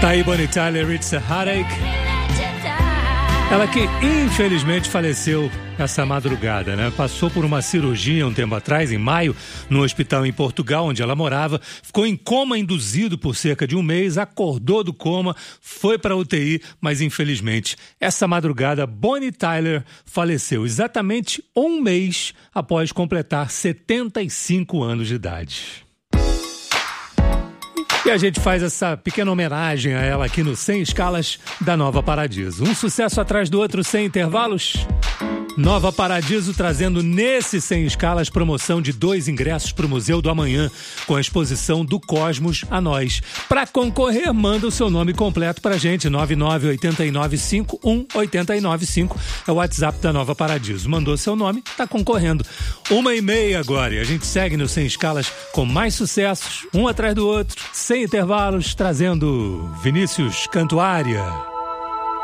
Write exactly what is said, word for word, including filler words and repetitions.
Tá aí Bonnie Tyler, It's a Heartache. Ela que infelizmente faleceu essa madrugada, né? Passou por uma cirurgia um tempo atrás, em maio, no hospital em Portugal, onde ela morava. Ficou em coma induzido por cerca de um mês, acordou do coma, foi para a U T I, mas infelizmente, essa madrugada, Bonnie Tyler faleceu exatamente um mês após completar setenta e cinco anos de idade. E a gente faz essa pequena homenagem a ela aqui no cem Escalas da Nova Paradiso. Um sucesso atrás do outro sem intervalos. Nova Paradiso trazendo nesse cem Escalas promoção de dois ingressos para o Museu do Amanhã, com a exposição do Cosmos a Nós. Para concorrer, manda o seu nome completo para a gente, nove nove oito nove cinco um oito nove cinco, é o WhatsApp da Nova Paradiso. Mandou seu nome, tá concorrendo. Uma e meia agora, e a gente segue no cem Escalas com mais sucessos, um atrás do outro, sem intervalos, trazendo Vinícius Cantuária.